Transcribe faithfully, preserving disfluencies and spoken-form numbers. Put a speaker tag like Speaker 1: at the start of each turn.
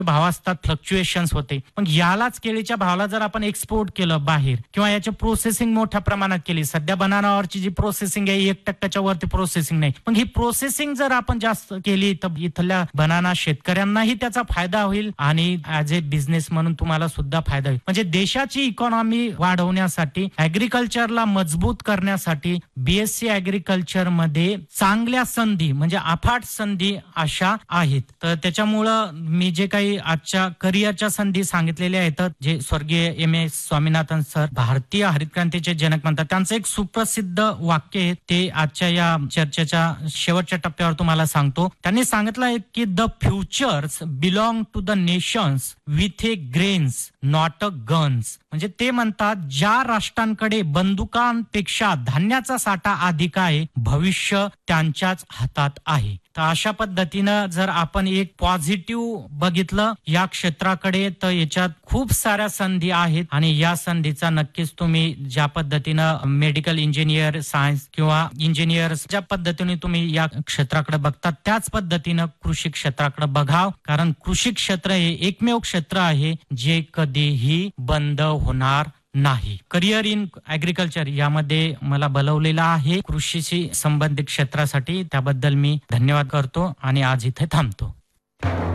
Speaker 1: भाव असतात, फ्लक्च्युएशन्स होते. मग यालाच केळीच्या भावाला जर आपण एक्सपोर्ट केलं बाहेर किंवा याची प्रोसेसिंग मोठ्या प्रमाणात केली, सध्या बनानावरची जी प्रोसेसिंग आहे एक टक्क्याच्या वरती प्रोसेसिंग नाही. मग ही प्रोसेसिंग जर आपण जास्त केली तर इथल्या बनाना शेतकऱ्यांनाही त्याचा फायदा होईल आणि ऍज ए बिझनेस म्हणून तुम्हाला सुद्धा फायदा होईल. म्हणजे देशाची इकॉनॉमी वाढवण्यासाठी, ऍग्रीकल्चरला मजबूत करण्यासाठी बीएससी ऍग्रीकल्चर मध्ये चांगल्या संधी म्हणजे अफाट संधी अशा आहेत. तर त्याच्यामुळं मी जे काही आजच्या करिअरच्या संधी सांगितलेल्या आहेत, जे स्वर्गीय एम एस स्वामीनाथन सर भारतीय हरित क्रांतीचे जनक म्हणतात, त्यांचं एक सुप्रसिद्ध वाक्य आहे, ते आजच्या या चर्चेच्या शेवटच्या टप्प्यावर तुम्हाला सांगतो. त्यांनी सांगितलं आहे की the futures belong to the nations with A grains not a guns. म्हणजे ते म्हणतात ज्या राष्ट्रांकडे बंदुकांपेक्षा धान्याचा साठा अधिक आहे, भविष्य त्यांच्याच हातात आहे. तर अशा पद्धतीनं जर आपण एक पॉझिटिव्ह बघितलं या क्षेत्राकडे, तर याच्यात खूप साऱ्या संधी आहेत आणि या संधीचा नक्कीच तुम्ही ज्या पद्धतीनं मेडिकल इंजिनियर, सायन्स किंवा इंजिनियर्स ज्या पद्धतीने तुम्ही या क्षेत्राकडे बघतात त्याच पद्धतीनं कृषी क्षेत्राकडे बघाव, कारण कृषी क्षेत्र हे एकमेव क्षेत्र आहे जे कधीही बंद होणार नाही. करिअर इन ऍग्रीकल्चर यामध्ये मला बोलवलेलं आहे कृषीशी संबंधित क्षेत्रासाठी. त्याबद्दल मी धन्यवाद करतो आणि आज इथे थांबतो.